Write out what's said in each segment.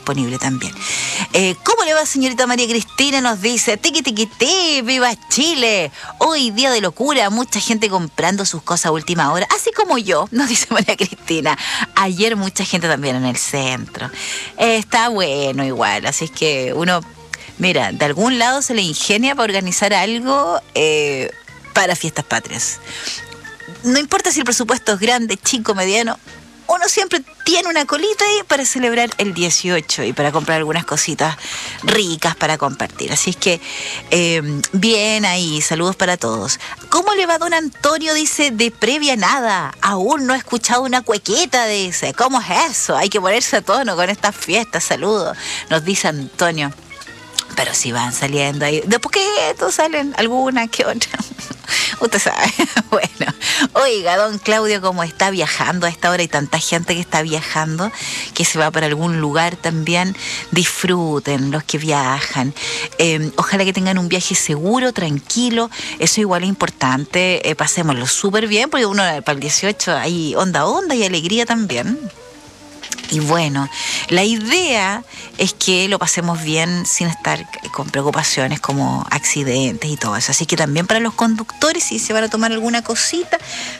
disponible también. ¿Cómo le va, señorita María Cristina? Nos dice, tiqui tiqui ti, viva Chile. Hoy día de locura, mucha gente comprando sus cosas a última hora, así como yo, nos dice María Cristina. Ayer mucha gente también en el centro. Está bueno igual, así es que uno, mira, de algún lado se le ingenia para organizar algo para fiestas patrias. No importa si el presupuesto es grande, chico, mediano, uno siempre tiene una colita ahí para celebrar el 18 y para comprar algunas cositas ricas para compartir. Así es que, bien ahí, saludos para todos. ¿Cómo le va don Antonio? Dice, de previa nada, aún no he escuchado una cuequeta, dice. ¿Cómo es eso? Hay que ponerse a tono con estas fiestas, saludos, nos dice Antonio. Pero si van saliendo ahí, de poquito salen alguna que otra. Usted sabe. Bueno, oiga, don Claudio, como está viajando a esta hora y tanta gente que está viajando, que se va para algún lugar también, disfruten los que viajan. Ojalá que tengan un viaje seguro, tranquilo. Eso igual es importante. Pasémoslo súper bien, porque uno para el 18 hay onda y alegría también. Y bueno, la idea es que lo pasemos bien sin estar con preocupaciones como accidentes y todo eso. Así que también para los conductores, si se van a tomar alguna cosita,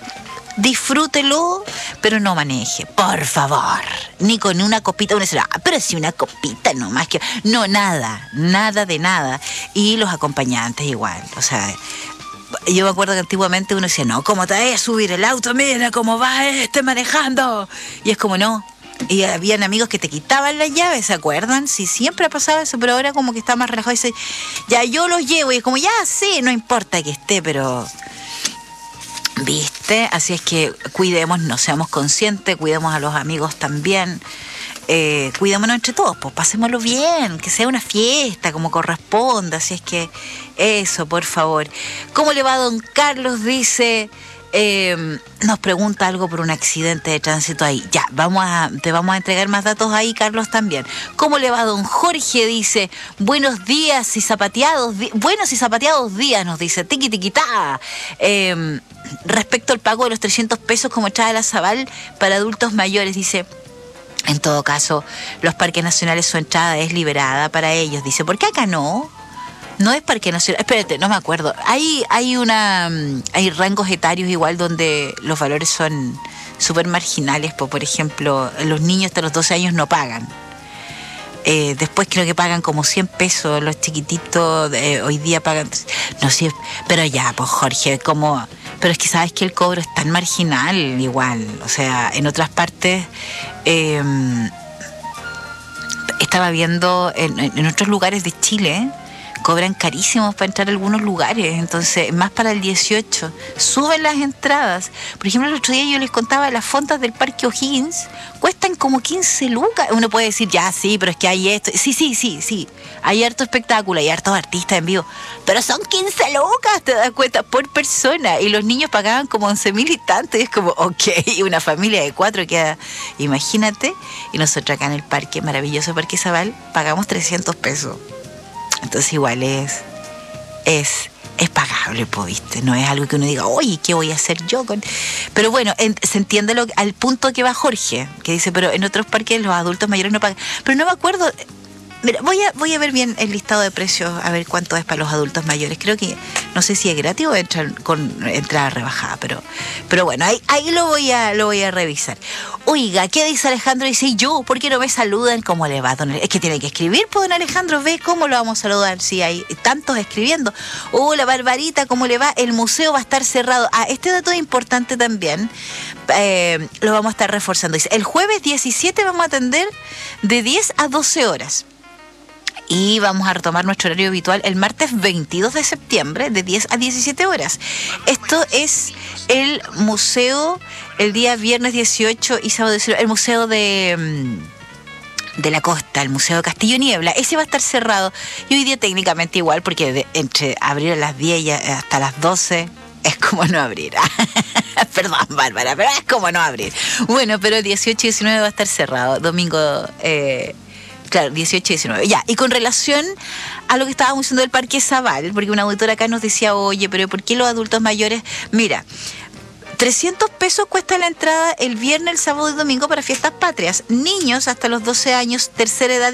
disfrútelo, pero no maneje, por favor. Ni con una copita, uno dice, pero si una copita nomás que... No, nada de nada. Y los acompañantes igual, o sea... Yo me acuerdo que antiguamente uno decía, no, ¿cómo te vas a subir el auto? Mira cómo va manejando. Y es como, no. Y habían amigos que te quitaban las llaves, ¿se acuerdan? Sí, siempre ha pasado eso, pero ahora como que está más relajado y dice, ya yo los llevo. Y es como, ya sí, no importa que esté, pero... ¿Viste? Así es que cuidémonos, seamos conscientes, cuidemos a los amigos también. Cuidémonos entre todos, pues pasémoslo bien, que sea una fiesta como corresponda. Así es que eso, por favor. ¿Cómo le va don Carlos? Dice... nos pregunta algo por un accidente de tránsito ahí. Ya, te vamos a entregar más datos ahí, Carlos, también. ¿Cómo le va don Jorge? Dice, buenos días y zapateados días, nos dice, tiqui tiquitá. Respecto al pago de los 300 pesos como trae la Zabal para adultos mayores, dice, en todo caso, los parques nacionales, su entrada es liberada para ellos. Dice, ¿por qué acá no? No es parque nacional, espérate, no me acuerdo. Hay rangos etarios igual donde los valores son súper marginales. Por ejemplo, los niños hasta los 12 años no pagan. Después creo que pagan como 100 pesos, los chiquititos hoy día pagan, no sé, pero ya, pues Jorge, pero es que sabes que el cobro es tan marginal igual, o sea, en otras partes, estaba viendo en otros lugares de Chile, cobran carísimos para entrar a algunos lugares, entonces más para el 18 suben las entradas. Por ejemplo, el otro día yo les contaba, las fondas del Parque O'Higgins cuestan como 15 lucas. Uno puede decir, ya sí, pero es que hay esto, sí, hay harto espectáculo, hay hartos artistas en vivo, pero son 15 lucas, te das cuenta, por persona, y los niños pagaban como 11.000 y tanto, y es como, ok, una familia de 4 queda, imagínate. Y nosotros acá en el parque, maravilloso Parque Zabal, pagamos 300 pesos. Entonces igual es pagable, pues, ¿viste? No es algo que uno diga, oye, ¿qué voy a hacer yo con...? Pero bueno, se entiende al punto que va Jorge, que dice, pero en otros parques los adultos mayores no pagan. Pero no me acuerdo... Mira, voy a ver bien el listado de precios, a ver cuánto es para los adultos mayores. Creo que, no sé si es gratis o con entrada rebajada, pero bueno, ahí lo voy a revisar. Oiga, ¿qué dice Alejandro? Dice, ¿y yo? ¿Por qué no me saludan? ¿Cómo le va, don Alejandro? Es que tiene que escribir, pues, don Alejandro, ve cómo lo vamos a saludar, si hay tantos escribiendo. Hola, Barbarita, ¿cómo le va? El museo va a estar cerrado. Este dato es importante también, lo vamos a estar reforzando. Dice, el jueves 17 vamos a atender de 10 a 12 horas. Y vamos a retomar nuestro horario habitual el martes 22 de septiembre de 10 a 17 horas. Esto es el museo, el día viernes 18 y sábado 19, el museo de la costa, el Museo de Castillo Niebla. Ese va a estar cerrado. Y hoy día técnicamente igual, porque entre abrir a las 10 y hasta las 12... es como no abrir. Perdón, Bárbara, pero es como no abrir. Bueno, pero el 18 y 19 va a estar cerrado. Domingo... Claro, 18 y 19. Ya, y con relación a lo que estábamos diciendo del Parque Zabal, porque una auditora acá nos decía, oye, pero ¿por qué los adultos mayores? Mira, 300 pesos cuesta la entrada el viernes, el sábado y domingo para fiestas patrias. Niños hasta los 12 años, tercera edad